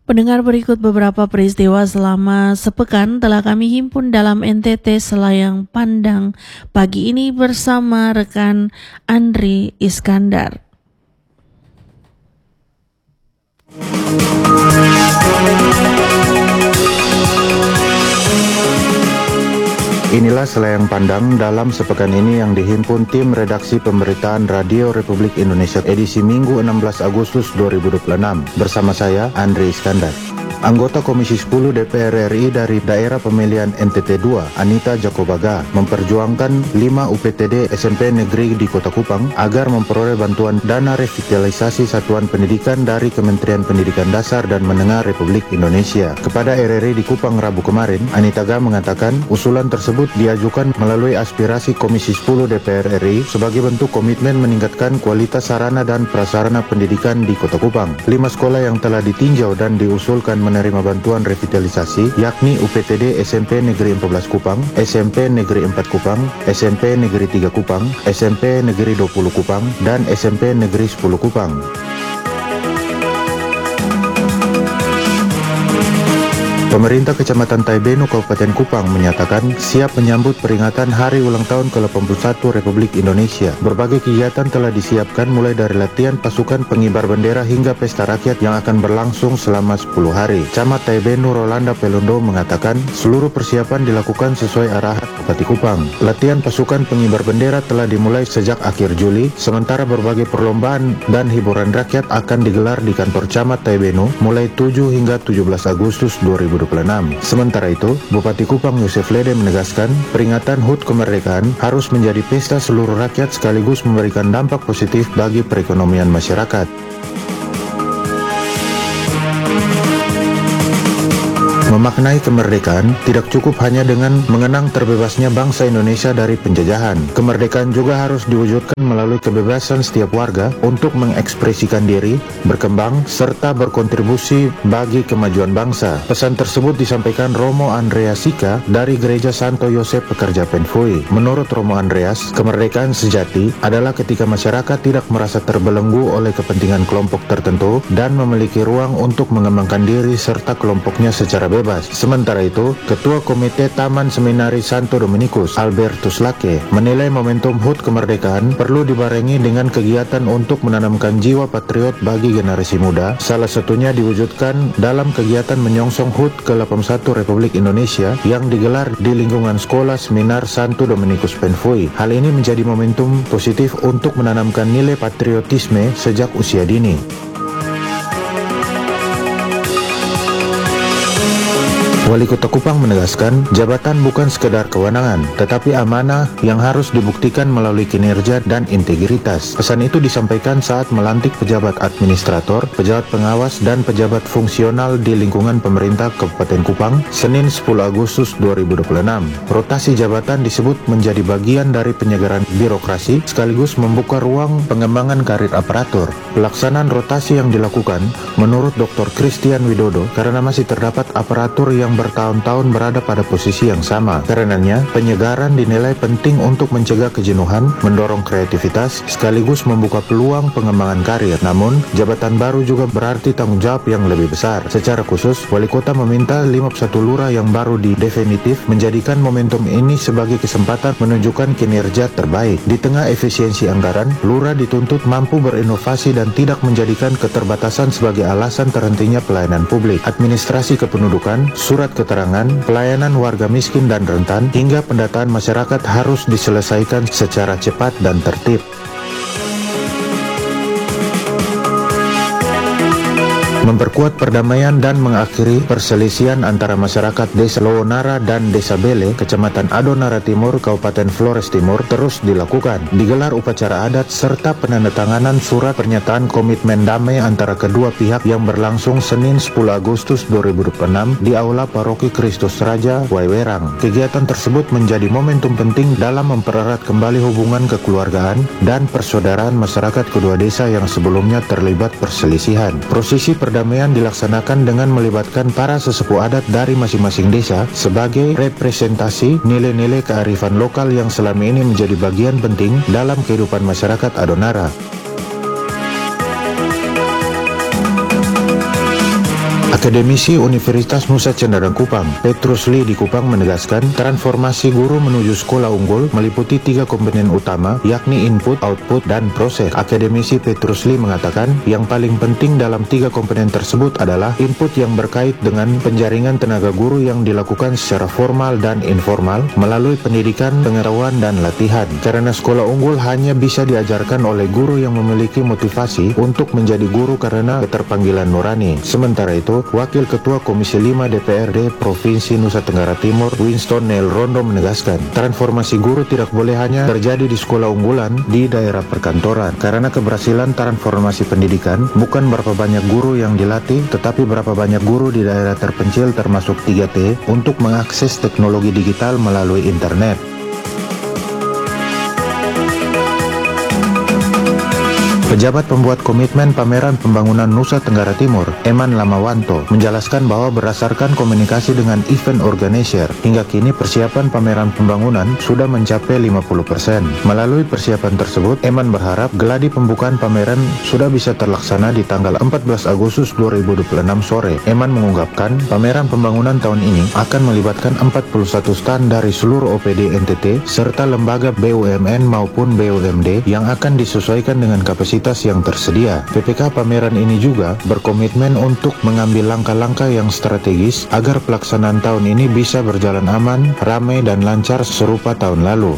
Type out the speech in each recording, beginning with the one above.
Pendengar, berikut beberapa peristiwa selama sepekan telah kami himpun dalam NTT Selayang Pandang pagi ini bersama rekan Andri Iskandar. Inilah Selayang Pandang dalam sepekan ini yang dihimpun tim redaksi pemberitaan Radio Republik Indonesia edisi Minggu 16 Agustus 2026 bersama saya Andri Iskandar. Anggota Komisi 10 DPR RI dari daerah pemilihan NTT 2, Anita Jakobaga, memperjuangkan 5 UPTD SMP negeri di Kota Kupang agar memperoleh bantuan dana revitalisasi satuan pendidikan dari Kementerian Pendidikan Dasar dan Menengah Republik Indonesia. Kepada RRI di Kupang Rabu kemarin, Anita Ga mengatakan usulan tersebut diajukan melalui aspirasi Komisi 10 DPR RI sebagai bentuk komitmen meningkatkan kualitas sarana dan prasarana pendidikan di Kota Kupang. 5 sekolah yang telah ditinjau dan diusulkan menerima bantuan revitalisasi yakni UPTD SMP Negeri 14 Kupang, SMP Negeri 4 Kupang, SMP Negeri 3 Kupang, SMP Negeri 20 Kupang, dan SMP Negeri 10 Kupang. Pemerintah Kecamatan Taibenu Kabupaten Kupang menyatakan siap menyambut peringatan Hari Ulang Tahun ke-81 Republik Indonesia. Berbagai kegiatan telah disiapkan mulai dari latihan pasukan pengibar bendera hingga pesta rakyat yang akan berlangsung selama 10 hari. Camat Taibenu Rolanda Pelondo mengatakan seluruh persiapan dilakukan sesuai arahan Bupati Kupang. Latihan pasukan pengibar bendera telah dimulai sejak akhir Juli, sementara berbagai perlombaan dan hiburan rakyat akan digelar di kantor Camat Taibenu mulai 7 hingga 17 Agustus 2026. Sementara itu, Bupati Kupang Yosef Lede menegaskan peringatan HUT kemerdekaan harus menjadi pesta seluruh rakyat sekaligus memberikan dampak positif bagi perekonomian masyarakat. Memaknai kemerdekaan tidak cukup hanya dengan mengenang terbebasnya bangsa Indonesia dari penjajahan. Kemerdekaan juga harus diwujudkan melalui kebebasan setiap warga untuk mengekspresikan diri, berkembang, serta berkontribusi bagi kemajuan bangsa. Pesan tersebut disampaikan Romo Andreas Sika dari Gereja Santo Yosef Pekerja Penfui. Menurut Romo Andreas, kemerdekaan sejati adalah ketika masyarakat tidak merasa terbelenggu oleh kepentingan kelompok tertentu dan memiliki ruang untuk mengembangkan diri serta kelompoknya secara bebas. Sementara itu, Ketua Komite Taman Seminari Santo Dominikus, Albertus Lake, menilai momentum HUT kemerdekaan perlu dibarengi dengan kegiatan untuk menanamkan jiwa patriot bagi generasi muda, salah satunya diwujudkan dalam kegiatan menyongsong HUT ke-81 Republik Indonesia yang digelar di lingkungan Sekolah Seminar Santo Dominikus Penfui. Hal ini menjadi momentum positif untuk menanamkan nilai patriotisme sejak usia dini. Wali Kota Kupang menegaskan, jabatan bukan sekedar kewenangan, tetapi amanah yang harus dibuktikan melalui kinerja dan integritas. Pesan itu disampaikan saat melantik pejabat administrator, pejabat pengawas, dan pejabat fungsional di lingkungan pemerintah Kabupaten Kupang, Senin 10 Agustus 2026. Rotasi jabatan disebut menjadi bagian dari penyegaran birokrasi, sekaligus membuka ruang pengembangan karir aparatur. Pelaksanaan rotasi yang dilakukan, menurut Dr. Christian Widodo, karena masih terdapat aparatur yang bertahun-tahun berada pada posisi yang sama. Karenanya, penyegaran dinilai penting untuk mencegah kejenuhan, mendorong kreativitas, sekaligus membuka peluang pengembangan karir. Namun, jabatan baru juga berarti tanggung jawab yang lebih besar. Secara khusus, Wali Kota meminta 51 lurah yang baru didefinitif menjadikan momentum ini sebagai kesempatan menunjukkan kinerja terbaik. Di tengah efisiensi anggaran, lurah dituntut mampu berinovasi dan tidak menjadikan keterbatasan sebagai alasan terhentinya pelayanan publik. Administrasi kependudukan, surat keterangan, pelayanan warga miskin dan rentan, hingga pendataan masyarakat harus diselesaikan secara cepat dan tertib. Memperkuat perdamaian dan mengakhiri perselisihan antara masyarakat Desa Lowonara dan Desa Bele, Kecamatan Adonara Timur, Kabupaten Flores Timur terus dilakukan. Digelar upacara adat serta penandatanganan surat pernyataan komitmen damai antara kedua pihak yang berlangsung Senin 10 Agustus 2026 di Aula Paroki Kristus Raja, Waiwerang. Kegiatan tersebut menjadi momentum penting dalam mempererat kembali hubungan kekeluargaan dan persaudaraan masyarakat kedua desa yang sebelumnya terlibat perselisihan. Prosesi perdamaian dilaksanakan dengan melibatkan para sesepuh adat dari masing-masing desa sebagai representasi nilai-nilai kearifan lokal yang selama ini menjadi bagian penting dalam kehidupan masyarakat Adonara. Akademisi Universitas Nusa Cenderam Kupang, Petrus Lee di Kupang menegaskan, transformasi guru menuju sekolah unggul meliputi 3 komponen utama, yakni input, output, dan proses. Akademisi Petrus Lee mengatakan, yang paling penting dalam 3 komponen tersebut adalah input yang berkait dengan penjaringan tenaga guru yang dilakukan secara formal dan informal melalui pendidikan, pengetahuan, dan latihan. Karena sekolah unggul hanya bisa diajarkan oleh guru yang memiliki motivasi untuk menjadi guru karena keterpanggilan nurani. Sementara itu, Wakil Ketua Komisi 5 DPRD Provinsi Nusa Tenggara Timur, Winston Neil Rondo menegaskan, transformasi guru tidak boleh hanya terjadi di sekolah unggulan di daerah perkantoran. Karena keberhasilan transformasi pendidikan bukan berapa banyak guru yang dilatih, tetapi berapa banyak guru di daerah terpencil termasuk 3T untuk mengakses teknologi digital melalui internet. Pejabat pembuat komitmen pameran pembangunan Nusa Tenggara Timur, Eman Lamawanto, menjelaskan bahwa berdasarkan komunikasi dengan event organizer, hingga kini persiapan pameran pembangunan sudah mencapai 50%. Melalui persiapan tersebut, Eman berharap geladi pembukaan pameran sudah bisa terlaksana di tanggal 14 Agustus 2026 sore. Eman mengungkapkan, pameran pembangunan tahun ini akan melibatkan 41 stand dari seluruh OPD NTT serta lembaga BUMN maupun BUMD yang akan disesuaikan dengan kapasitas yang tersedia. PPK pameran ini juga berkomitmen untuk mengambil langkah-langkah yang strategis agar pelaksanaan tahun ini bisa berjalan aman, ramai, dan lancar serupa tahun lalu.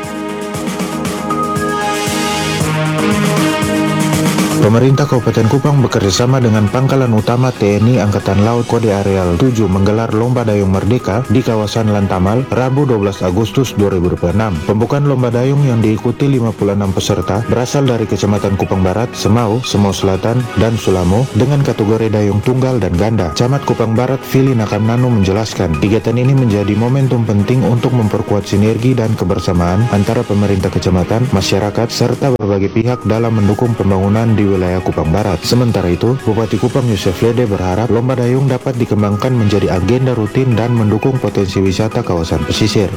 Pemerintah Kabupaten Kupang bekerjasama dengan Pangkalan Utama TNI Angkatan Laut Kode Areal 7 menggelar Lomba Dayung Merdeka di kawasan Lantamal, Rabu 12 Agustus 2026. Pembukaan Lomba Dayung yang diikuti 56 peserta berasal dari Kecamatan Kupang Barat, Semau, Semau Selatan, dan Sulamo dengan kategori dayung tunggal dan ganda. Camat Kupang Barat, Fili Nakamnanu menjelaskan, kegiatan ini menjadi momentum penting untuk memperkuat sinergi dan kebersamaan antara pemerintah kecamatan, masyarakat, serta berbagai pihak dalam mendukung pembangunan di wilayah Kupang Barat. Sementara itu, Bupati Kupang Yusef Lede berharap lomba dayung dapat dikembangkan menjadi agenda rutin dan mendukung potensi wisata kawasan pesisir.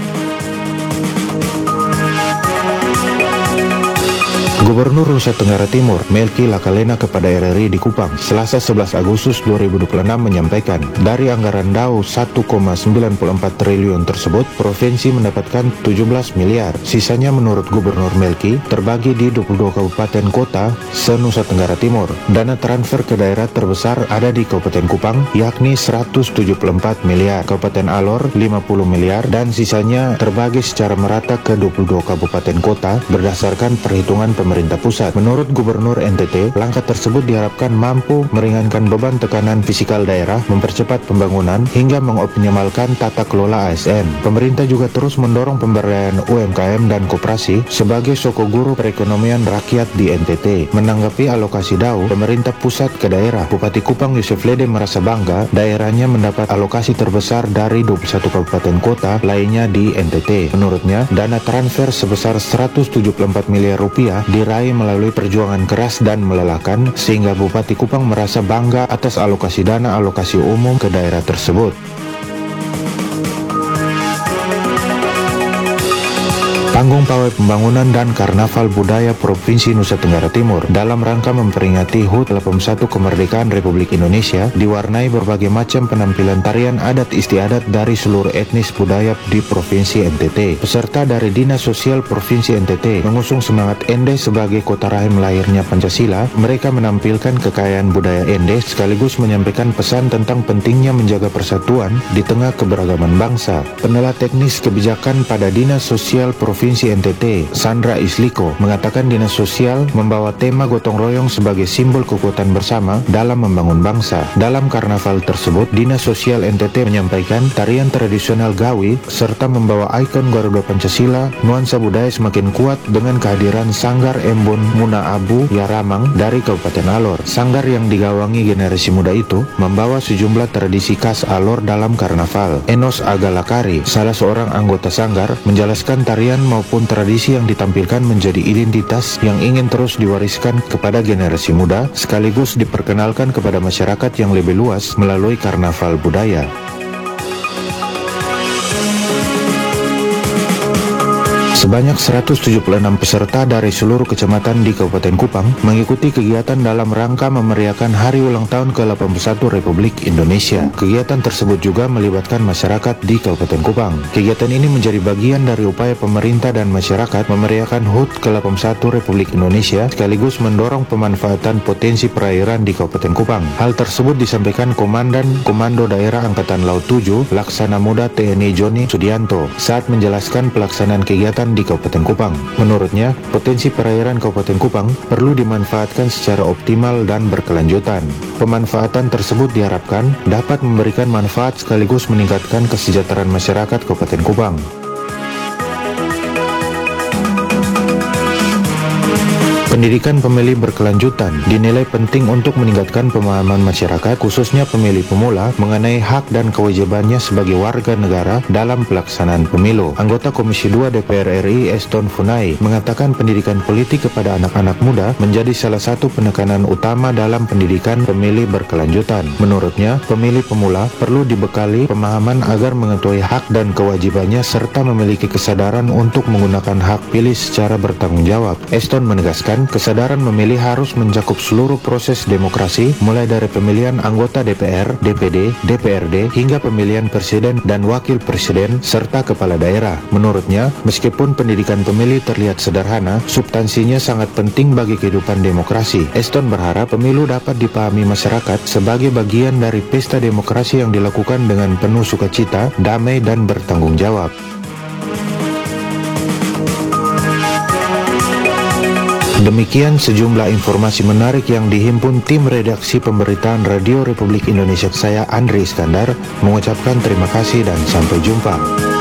Gubernur Nusa Tenggara Timur, Melki Lakalena kepada RRI di Kupang, Selasa 11 Agustus 2026 menyampaikan, dari anggaran DAU 1,94 triliun tersebut, Provinsi mendapatkan 17 miliar. Sisanya menurut Gubernur Melki, terbagi di 22 kabupaten kota se-Nusa Tenggara Timur. Dana transfer ke daerah terbesar ada di Kabupaten Kupang, yakni 174 miliar, Kabupaten Alor 50 miliar, dan sisanya terbagi secara merata ke 22 kabupaten kota berdasarkan perhitungan pemerintah pusat. Menurut Gubernur NTT, langkah tersebut diharapkan mampu meringankan beban tekanan fiskal daerah, mempercepat pembangunan, hingga mengoptimalkan tata kelola ASN. Pemerintah juga terus mendorong pemberdayaan UMKM dan koperasi sebagai soko guru perekonomian rakyat di NTT. Menanggapi alokasi DAU pemerintah pusat ke daerah, Bupati Kupang Yusef Lede merasa bangga daerahnya mendapat alokasi terbesar dari 21 kabupaten kota lainnya di NTT. Menurutnya, dana transfer sebesar 174 miliar rupiah diraih melalui perjuangan keras dan melelahkan, sehingga Bupati Kupang merasa bangga atas alokasi dana alokasi umum ke daerah tersebut. Panggung Pawai Pembangunan dan Karnaval Budaya Provinsi Nusa Tenggara Timur dalam rangka memperingati HUT 81 kemerdekaan Republik Indonesia diwarnai berbagai macam penampilan tarian adat istiadat dari seluruh etnis budaya di Provinsi NTT. Peserta dari Dinas Sosial Provinsi NTT mengusung semangat Ende sebagai kota rahim lahirnya Pancasila. Mereka menampilkan kekayaan budaya Ende sekaligus menyampaikan pesan tentang pentingnya menjaga persatuan di tengah keberagaman bangsa. Peneliti teknis kebijakan pada Dinas Sosial Provinsi NTT, Sandra Isliko, mengatakan dinas sosial membawa tema gotong royong sebagai simbol kekuatan bersama dalam membangun bangsa. Dalam karnaval tersebut, Dinas Sosial NTT menyampaikan tarian tradisional Gawi serta membawa ikon Garuda Pancasila. Nuansa budaya semakin kuat dengan kehadiran Sanggar Embun Muna Abu Yaramang dari Kabupaten Alor. Sanggar yang digawangi generasi muda itu membawa sejumlah tradisi khas Alor dalam karnaval. Enos Agalakari, salah seorang anggota Sanggar, menjelaskan tarian maupun tradisi yang ditampilkan menjadi identitas yang ingin terus diwariskan kepada generasi muda, sekaligus diperkenalkan kepada masyarakat yang lebih luas melalui karnaval budaya. Sebanyak 176 peserta dari seluruh kecamatan di Kabupaten Kupang mengikuti kegiatan dalam rangka memeriahkan Hari Ulang Tahun ke-81 Republik Indonesia. Kegiatan tersebut juga melibatkan masyarakat di Kabupaten Kupang. Kegiatan ini menjadi bagian dari upaya pemerintah dan masyarakat memeriahkan HUT ke-81 Republik Indonesia sekaligus mendorong pemanfaatan potensi perairan di Kabupaten Kupang. Hal tersebut disampaikan Komandan Komando Daerah Angkatan Laut 7 Laksana Muda TNI Joni Sudianto saat menjelaskan pelaksanaan kegiatan di Kabupaten Kupang. Menurutnya, potensi perairan Kabupaten Kupang perlu dimanfaatkan secara optimal dan berkelanjutan. Pemanfaatan tersebut diharapkan dapat memberikan manfaat sekaligus meningkatkan kesejahteraan masyarakat Kabupaten Kupang. Pendidikan pemilih berkelanjutan dinilai penting untuk meningkatkan pemahaman masyarakat, khususnya pemilih pemula, mengenai hak dan kewajibannya sebagai warga negara dalam pelaksanaan pemilu. Anggota Komisi 2 DPR RI Eston Funai mengatakan pendidikan politik kepada anak-anak muda menjadi salah satu penekanan utama dalam pendidikan pemilih berkelanjutan. Menurutnya, pemilih pemula perlu dibekali pemahaman agar mengetahui hak dan kewajibannya serta memiliki kesadaran untuk menggunakan hak pilih secara bertanggung jawab. Eston menegaskan, kesadaran memilih harus mencakup seluruh proses demokrasi, mulai dari pemilihan anggota DPR, DPD, DPRD, hingga pemilihan presiden dan wakil presiden, serta kepala daerah. Menurutnya, meskipun pendidikan pemilih terlihat sederhana, substansinya sangat penting bagi kehidupan demokrasi. Eston berharap pemilu dapat dipahami masyarakat sebagai bagian dari pesta demokrasi yang dilakukan dengan penuh sukacita, damai, dan bertanggung jawab. Demikian sejumlah informasi menarik yang dihimpun tim redaksi pemberitaan Radio Republik Indonesia. Saya Andri Iskandar mengucapkan terima kasih dan sampai jumpa.